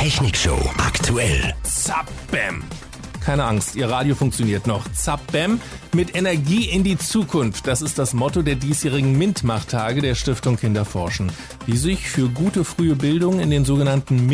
Technikshow aktuell. Zapp-Bam. Keine Angst, Ihr Radio funktioniert noch. Zapp-Bam mit Energie in die Zukunft. Das ist das Motto der diesjährigen MINT-Machtage der Stiftung Kinderforschen, die sich für gute frühe Bildung in den sogenannten